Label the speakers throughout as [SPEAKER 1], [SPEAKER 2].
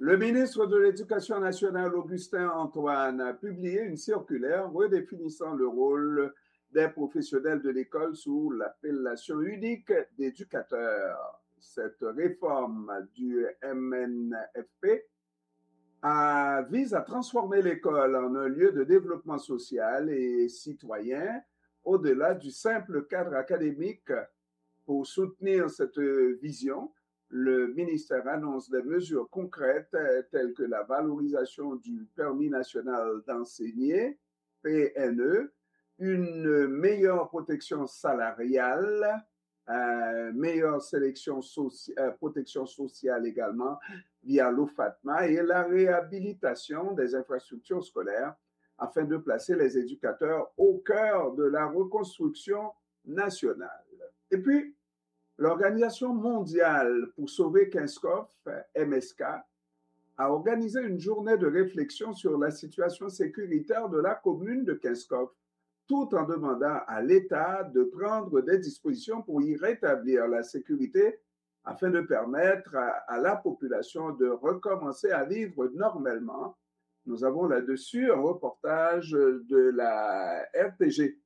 [SPEAKER 1] Le ministre de l'Éducation nationale, Augustin Antoine, a publié une circulaire redéfinissant le rôle des professionnels de l'école sous l'appellation unique d'éducateur. Cette réforme du MNFP vise à transformer l'école en un lieu de développement social et citoyen au-delà du simple cadre académique. Pour soutenir cette vision, le ministère annonce des mesures concrètes telles que la valorisation du permis national d'enseigner, PNE, une meilleure protection salariale, meilleure protection sociale également via l'OFATMA et la réhabilitation des infrastructures scolaires afin de placer les éducateurs au cœur de la reconstruction nationale. Et puis, l'Organisation mondiale pour sauver Kinskov, MSK, a organisé une journée de réflexion sur la situation sécuritaire de la commune de Kinskov, tout en demandant à l'État de prendre des dispositions pour y rétablir la sécurité afin de permettre à la population de recommencer à vivre normalement. Nous avons là-dessus un reportage de la RTG.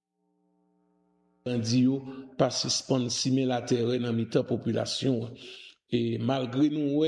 [SPEAKER 2] Yo pas suspendre simer la terre dans mi-temps population et malgré nous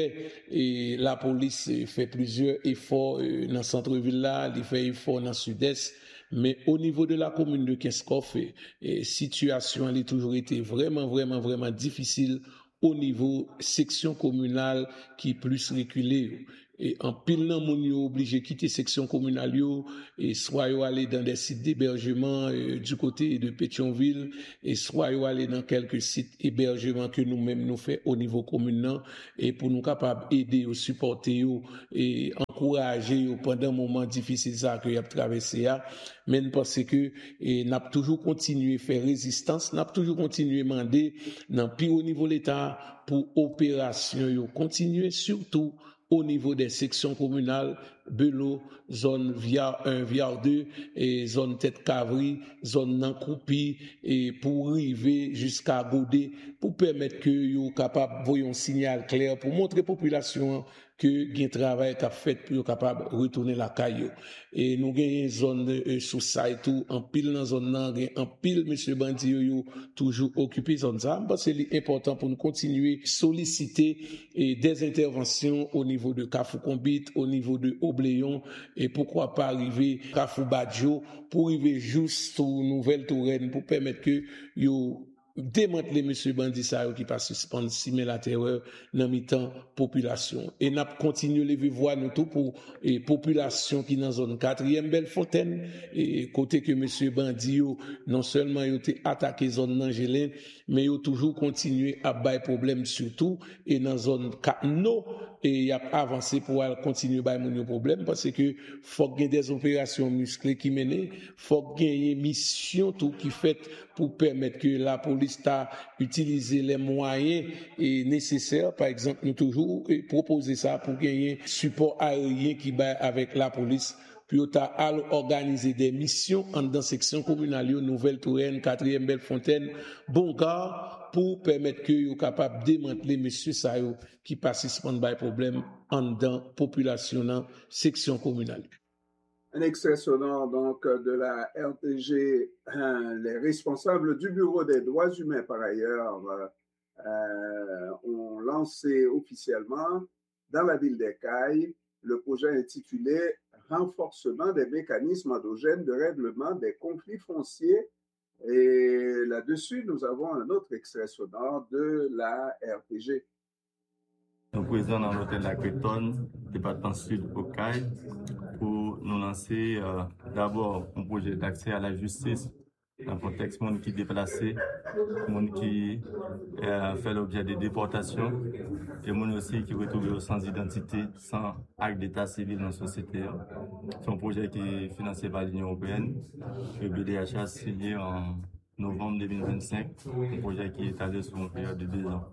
[SPEAKER 2] et la police fait plusieurs efforts dans centre-ville là, il fait efforts dans sud-est, mais au niveau de la commune de Kinskov situation elle a toujours été vraiment difficile au niveau section communale qui est plus reculée. Et en pile nan moun yo obligé quitter section communale yo et soit yo aller dans des sites d'hébergement du côté de Pétionville et soit yo aller dans quelques sites hébergement que nous-mêmes nous fait au niveau communal et pour nous capable aider ou supporter yo et encourager yo pendant moment difficile ça que y a traversé mais parce que n'a toujours continué faire résistance, n'a toujours continué demander dans plus haut niveau l'état pour opération yo continuer surtout au niveau des sections communales, Belo, zone Viard 1, Viard 2, et zone Tête Cavri, zone Nankoupi, et pour arriver jusqu'à Goudé, pour permettre que yo capable voyons un signal clair pour montrer population que gen travail qu'a fait pour capable retourner la caillou. Et nous gagnons zone sous ça et tout en pile dans zone nan, en pile monsieur bandi yo toujours occupé zone ça parce que c'est important pour nous continuer solliciter des interventions au niveau de Kafou Combit, au niveau de Obléon et pourquoi pas arriver Kafou Badjo pour arriver juste aux Nouvelle Touraine pour permettre que yo démanteler monsieur bandi ça qui pas suspendre simer la terreur dans mi-temps population et n'a continuer lever voix nous tout pour population qui dans zone 4e Bellefontaine et côté que monsieur bandi non seulement yo été attaqué zone Nangelin mais yo toujours continuer à bailler problème surtout et dans zone 4 no et y a avancé pour continuer bailler mon problème parce que faut gagner des opérations musclées qui menées faut gagner mission tout qui fait pour permettre que la police t'a utiliser les moyens nécessaires. Par exemple, nous toujours proposer ça pour gagner support aérien qui bat avec la police. Puis on t'a organiser des missions en dans section communale Nouvelle Touraine, 4e Bellefontaine, Bongar pour permettre que yo capable démanteler monsieur ça qui participent à problème en dans population dans section communale.
[SPEAKER 1] Un extrait sonore donc de la RTG, les responsables du Bureau des droits humains par ailleurs ont lancé officiellement dans la ville d'Écailles le projet intitulé Renforcement des mécanismes endogènes de règlement des conflits fonciers et là-dessus nous avons un autre extrait sonore de la RTG.
[SPEAKER 3] Nous présents dans l'hôtel La Cretonne, département sud au CAI, pour nous lancer d'abord un projet d'accès à la justice dans le contexte monde qui est déplacé, monde qui fait l'objet de déportation et monde aussi qui retrouve sans identité, sans acte d'état civil dans la société. C'est un projet qui est financé par l'Union européenne, que BDH a signé en novembre 2025, un projet qui est étalé sur une période de 2 ans.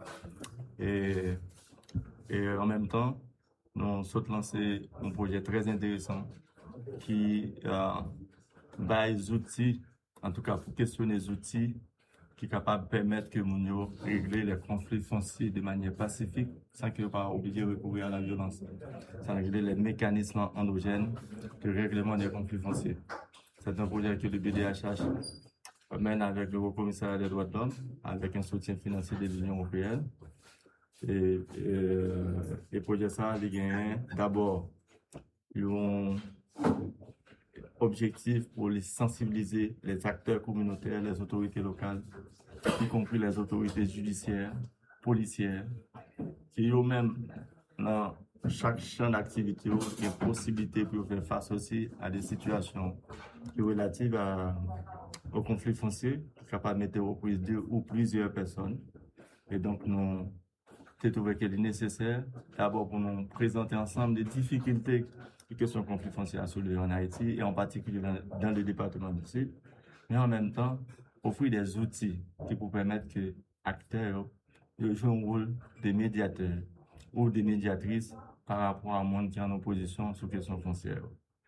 [SPEAKER 3] Et en même temps, nous sommes lancé un projet très intéressant qui a des outils, en tout cas pour questionner les outils qui est capable de permettre que moun yo régler les conflits fonciers de manière pacifique sans que pas obligé de recourir à la violence. Ça régler les mécanismes endogènes de règlement des conflits fonciers. C'est un projet que le BDHH mène avec le Haut Commissariat des droits de l'homme, avec un soutien financier de l'Union européenne. Et projet ça, il y a d'abord un objectif pour les sensibiliser les acteurs communautaires, les autorités locales, y compris les autorités judiciaires, policières, qui eux-mêmes, dans chaque champ d'activité, ont une possibilité pour faire face aussi à des situations relatives au conflit foncier, capable de mettre aux prises 2 ou plusieurs personnes. Et donc, nous trouvé qu'il est nécessaire, d'abord pour nous présenter ensemble les difficultés que ce conflit foncier a soulevé en Haïti, et en particulier dans le département du Sud, mais en même temps, offrir des outils qui pour permettre que les acteurs jouent un rôle de médiateurs ou de médiatrices par rapport à monde qui est en opposition sur question foncière.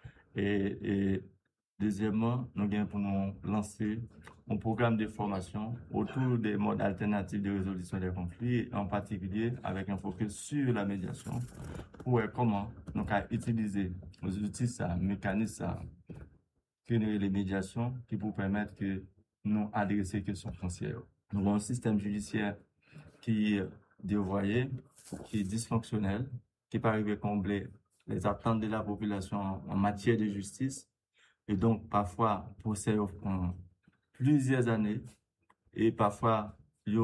[SPEAKER 3] Et deuxièmement, nous avons pour nous lancer un programme de formation autour des modes alternatifs de résolution des conflits, en particulier avec un focus sur la médiation, pour voir comment nous allons utiliser les outils, les mécanismes, créer les médiations qui pour permettre que nous adresser les questions foncières. Nous avons un système judiciaire qui est dévoyé, qui est dysfonctionnel, qui peut arriver à combler les attentes de la population en matière de justice. Et donc, parfois, le procès prend plusieurs années et parfois, il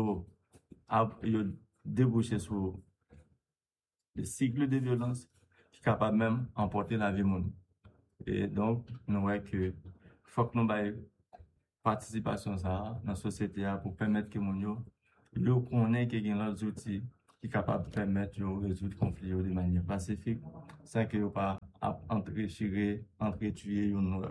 [SPEAKER 3] débouché sur des cycles de violence qui sont capables même d'emporter la vie monde. Et donc, nous voyons que faut que nous ayons participation dans la société pour permettre que nous connaissons qu'il y a d'autres outils qui sont capables de permettre de résoudre le conflit de manière pacifique sans que nous pas entretuer une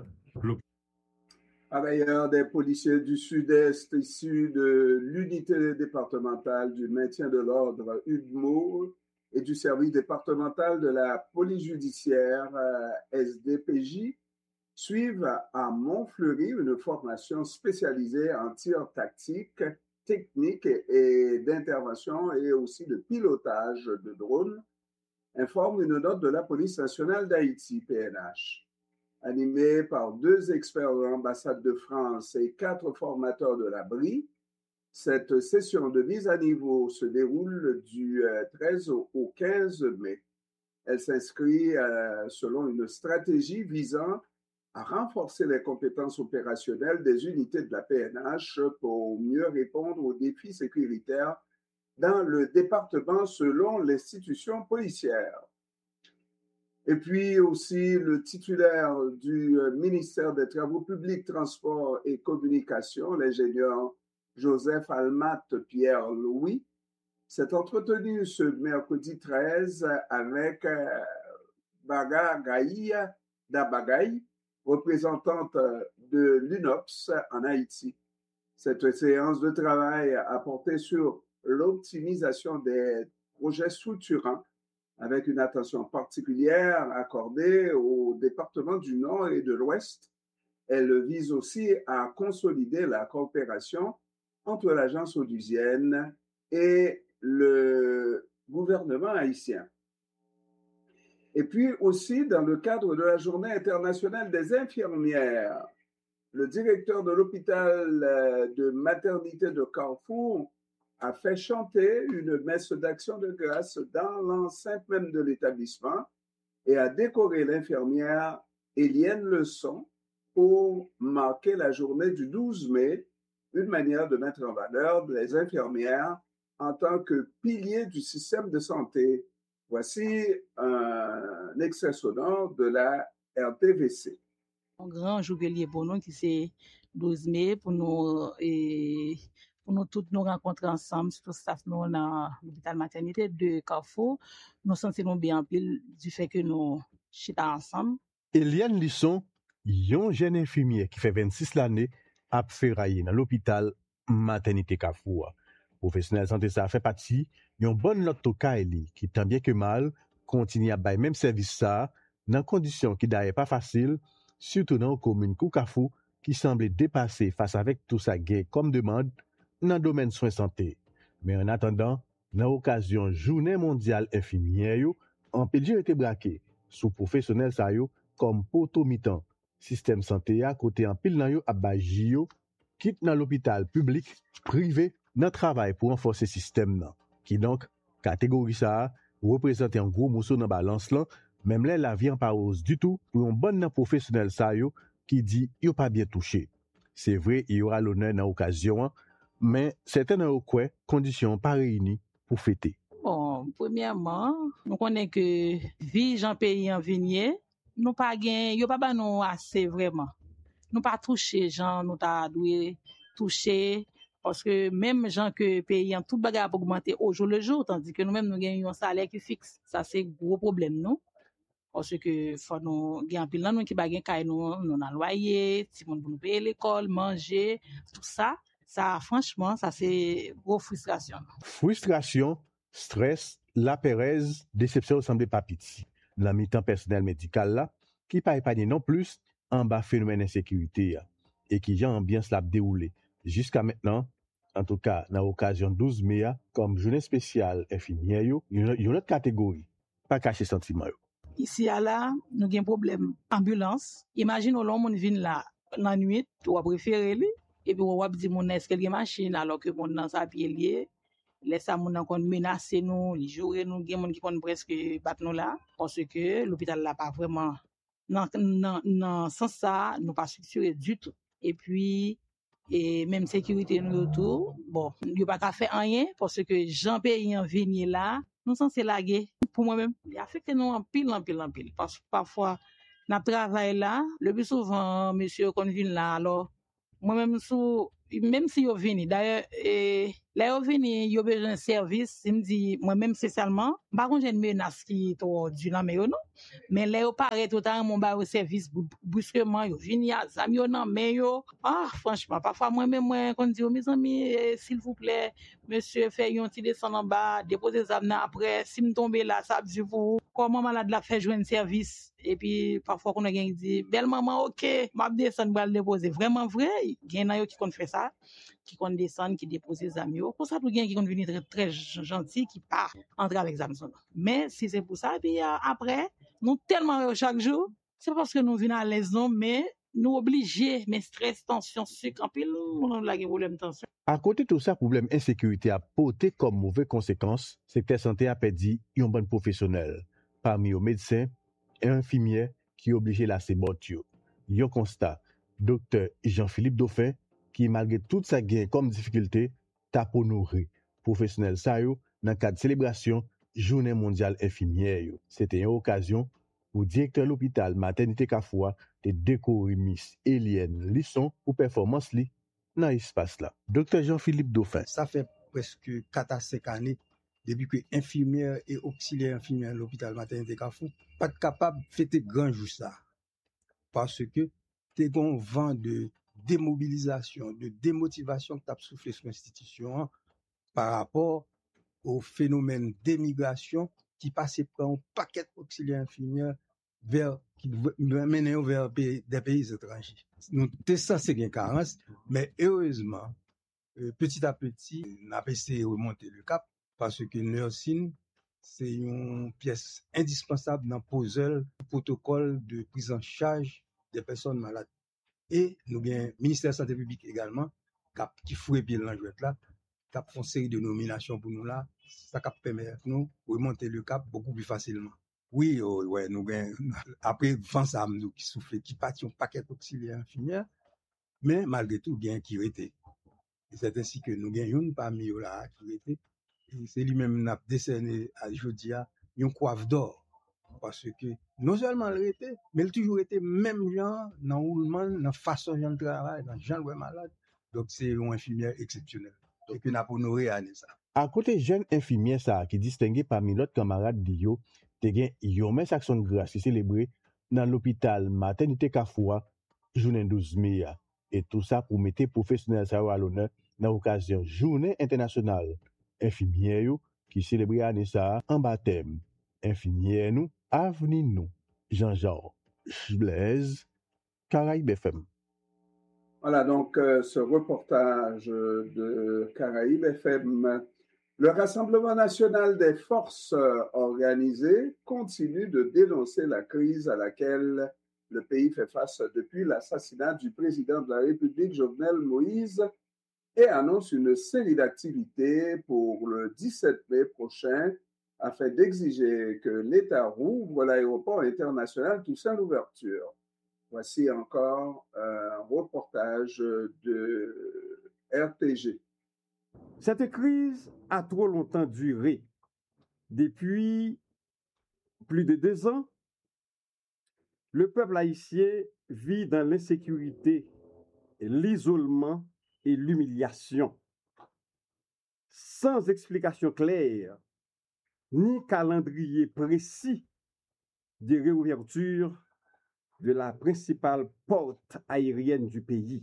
[SPEAKER 1] Par ailleurs, des policiers du Sud-Est issus de l'unité départementale du maintien de l'ordre UDMO et du service départemental de la police judiciaire SDPJ suivent à Montfleury une formation spécialisée en tir tactique, technique et d'intervention et aussi de pilotage de drones, informe une note de la Police nationale d'Haïti, PNH. Animée par 2 experts de l'ambassade de France et 4 formateurs de l'abri, cette session de mise à niveau se déroule du 13 au 15 mai. Elle s'inscrit selon une stratégie visant à renforcer les compétences opérationnelles des unités de la PNH pour mieux répondre aux défis sécuritaires dans le département selon l'institution policière. Et puis aussi le titulaire du ministère des Travaux publics, Transports et Communications, l'ingénieur Joseph Almat Pierre-Louis, s'est entretenu ce mercredi 13 avec Baga Gaïa Dabagaï, représentante de l'UNOPS en Haïti. Cette séance de travail a porté sur l'optimisation des projets structurants avec une attention particulière accordée au département du Nord et de l'Ouest. Elle vise aussi à consolider la coopération entre l'agence onusienne et le gouvernement haïtien. Et puis aussi, dans le cadre de la Journée internationale des infirmières, le directeur de l'hôpital de maternité de Carrefour a fait chanter une messe d'action de grâce dans l'enceinte même de l'établissement et a décoré l'infirmière Eliane Leçon pour marquer la journée du 12 mai, une manière de mettre en valeur les infirmières en tant que piliers du système de santé. Voici un extrait sonore de la RTVC.
[SPEAKER 4] Un grand jour pour nous qui c'est 12 mai pour nous tous nous rencontrer ensemble, tout staff nous dans l'hôpital maternité de Carrefour. Nous sentons bien en pile du fait que nous chita ensemble.
[SPEAKER 5] Eliane Lisson, yon jeune infirmière qui fait 26 l'année, a ferraillé dans l'hôpital maternité Carrefour. Professionnel santé ça fait partie, yon bonne note au Kaili qui tant bien que mal continue à bailler même service ça dans conditions qui d'ailleurs pas facile, surtout dans la commune Carrefour qui semblait dépasser face avec tout ça gain comme demande dans le domaine soins santé. Mais en attendant, dans l'occasion Journée mondiale infirmière, yo, en pile été braqué sous professionnel sa yo comme poto mitan. Système santé à côté en pile nan yo abaji yo, quitte dans l'hôpital public, privé, dans travail pour renforcer système nan. Qui donc, catégorie ça, représente un gros morceau dans balance là, même là la vie en pas hausse du tout pour un bon professionnel ça yo qui dit yo pas bien touché. C'est vrai, il y aura l'honneur dans l'occasion, mais certains ont quoi conditions pas réunies pour fêter.
[SPEAKER 4] Bon, premièrement, nous connaissons que vie Jean pays en vigné, nous pas gain, yo pas ba nous assez vraiment. Nous pas toucher gens, nous t'a doué toucher parce que même gens que pays en tout bagarre augmenter au jour le jour tandis que nous même nous gagnons un salaire qui fixe. Ça c'est gros problème non? Parce que faut nous gain pile nan nous qui bagay kay nous nan loyer, si moun pour nous payer l'école, manger, tout ça, franchement, ça c'est gros frustration.
[SPEAKER 5] Frustration, stress, la pérèse, déception semble pas petit. Dans mi-temps personnel médical là, qui pas épargné non plus en bas phénomène d'insécurité et qui j'ai ambiance l'a déroulé jusqu'à maintenant. En tout cas, dans l'occasion 12 mai, comme journée spéciale infirmière, une autre catégorie, pas cacher sentiment.
[SPEAKER 4] Ici à là, nous avons un problème ambulance. Imagine au long mon vient là dans nuit, tu vas préférer lui et puis on va dire mon est-ce qu'il y a machine alors que mon dans sa pied lié. Laisse ça mon kon menacer nous, les jours nous gen mon qui kon presque battre nous là parce que l'hôpital là pas vraiment non sans ça, nous pas structuré du tout. Et puis et même sécurité nous autour, bon, il pas qu'à faire rien parce que Jean pays en vigné là, nous censé laguer pour moi-même, il affecte nous en pile parce que parfois n'a travail là, le plus souvent monsieur kon vinn là alors moi-même même si yo vini d'ailleurs là yo vini yo besoin service il me dit moi-même spécialement pas qu'on j'ai une menace qui trop du nan mais yo non mais là yo paraît totalement mon ba au service brusquement yo vini a zam yo nan mais yo franchement parfois moi-même moi qu'on dit mes amis s'il vous plaît monsieur fait yon petit descend en bas déposer zam nan après si me tomber là ça dit vous comment malade la fait joindre service et puis parfois qu'on a dit belle maman OK m'a descendre pour déposer vraiment vrai gen nan yo qui kon fait ça qui kon descendre qui déposer zam yo pour ça tout gen qui kon venir très, très gentil qui part entrer avec zam son mais si c'est pour ça puis après nous tellement chaque jour c'est parce que nous venons à l'aise non mais nous obligés mais stress tension sucre en pile on a problème tension.
[SPEAKER 5] À côté de tout ça, problème insécurité a porté comme mauvaise conséquence, secteur santé a perdu un bon professionnel parmi les médecins et infirmières qui obligé la sebotio. Yon constat, docteur Jean-Philippe Dauphin qui malgré toute sa gain comme difficulté t'a honoré professionnel sa yo dans cadre célébration Journée mondiale infirmière yo. C'était une occasion pour directeur l'hôpital maternité Kafoua de décorer Miss Eliane Lisson pour performance li dans l'espace là. Docteur Jean-Philippe Dauphin.
[SPEAKER 6] Ça fait presque 4 à 5 années depuis que infirmière et auxiliaire infirmière à l'hôpital maternité Kafou pas capable de fêter grand jour ça. Parce que t'es un vent de démobilisation, de démotivation que t'as soufflé sur l'institution par rapport au phénomène d'émigration qui passait par un paquet d'auxiliaires infirmières qui menait vers des pays étrangers. Nous t'es censé gagner carence, mais heureusement, petit à petit, on a essayé de remonter le cap parce que nursing, c'est une pièce indispensable dans le protocole de prise en charge des personnes malades. Et nous avons le ministère de la Santé publique également, qui fouille bien l'enjouette là, qui a fait une série de nominations pour nous là, ça permet de nous remonter le cap beaucoup plus facilement. Oui, ouais, nous avons, après 20 ça, nous qui soufflent, qui partent un paquet d'auxiliaires infirmières, mais malgré tout, il y a un qui était. Et c'est ainsi que nous avons une parmi eux là qui était. Et c'est lui-même qui a décerné à Jodia une coiffe d'or. Parce que non seulement il était, mais il a toujours été même genre dans le roulement, dans la façon de travail, dans le genre de malade. Donc c'est une infirmière exceptionnelle. Donc on a pour honorer à ça.
[SPEAKER 5] À côté jeune infirmière ça qui distingué parmi l'autre camarade d'Yo, te gen yon men action de grâce célébré dans l'hôpital maternité Kafoua journée 12 mai et tout ça pour mettre professionnel ça à l'honneur dans l'occasion journée internationale infirmière yo qui célébrer année ça en baptême infirmière nous avenir nous Jean-Jean Blaise Caraïbes FM.
[SPEAKER 1] Voilà donc ce reportage de Caraïbes FM. Le Rassemblement national des forces organisées continue de dénoncer la crise à laquelle le pays fait face depuis l'assassinat du président de la République, Jovenel Moïse, et annonce une série d'activités pour le 17 mai prochain afin d'exiger que l'État rouvre l'aéroport international Toussaint Louverture. Voici encore un reportage de RTG.
[SPEAKER 7] Cette crise a trop longtemps duré. Depuis plus de 2 ans, le peuple haïtien vit dans l'insécurité, l'isolement et l'humiliation, sans explication claire ni calendrier précis de réouverture de la principale porte aérienne du pays.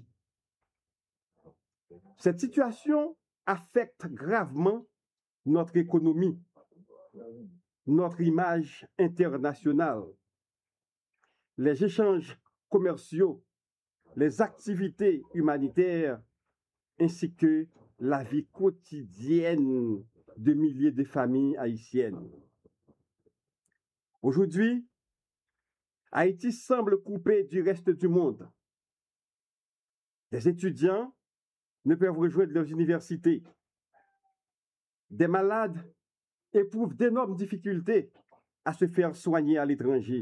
[SPEAKER 7] Cette situation affecte gravement notre économie, notre image internationale, les échanges commerciaux, les activités humanitaires, ainsi que la vie quotidienne de milliers de familles haïtiennes. Aujourd'hui, Haïti semble coupé du reste du monde. Des étudiants ne peuvent rejoindre leurs universités. Des malades éprouvent d'énormes difficultés à se faire soigner à l'étranger.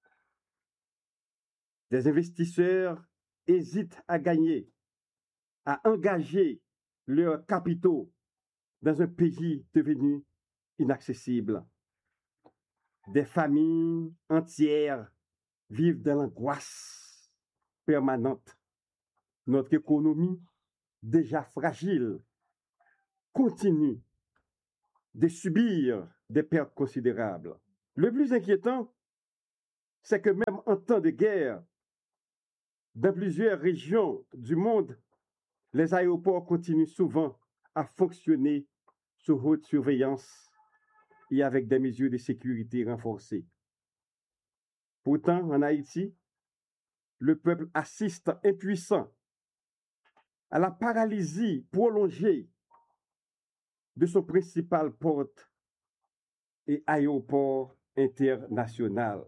[SPEAKER 7] Des investisseurs hésitent à gagner, à engager leurs capitaux dans un pays devenu inaccessible. Des familles entières vivent dans l'angoisse permanente. Notre économie, déjà fragile, continue de subir des pertes considérables. Le plus inquiétant, c'est que même en temps de guerre, dans plusieurs régions du monde, les aéroports continuent souvent à fonctionner sous haute surveillance et avec des mesures de sécurité renforcées. Pourtant, en Haïti, le peuple assiste impuissant à la paralysie prolongée de son principal porte et aéroport international.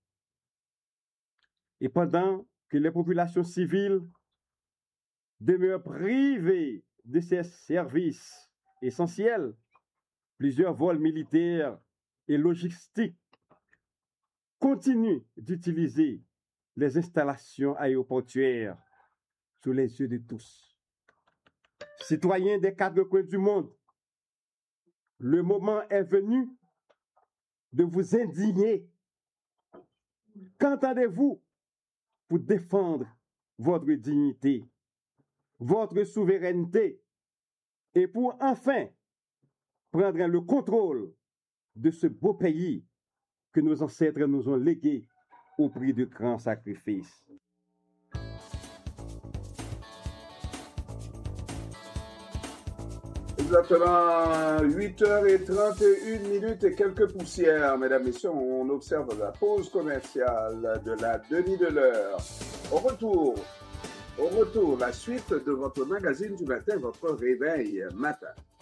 [SPEAKER 7] Et pendant que les populations civiles demeurent privées de ces services essentiels, plusieurs vols militaires et logistiques continuent d'utiliser les installations aéroportuaires sous les yeux de tous. Citoyens des 4 coins du monde, le moment est venu de vous indigner. Qu'entendez-vous pour défendre votre dignité, votre souveraineté et pour enfin prendre le contrôle de ce beau pays que nos ancêtres nous ont légué au prix de grands sacrifices?
[SPEAKER 1] Exactement 8h31 et quelques poussières, mesdames et messieurs, on observe la pause commerciale de la demi de l'heure. Au retour, la suite de votre magazine du matin, votre réveil matin.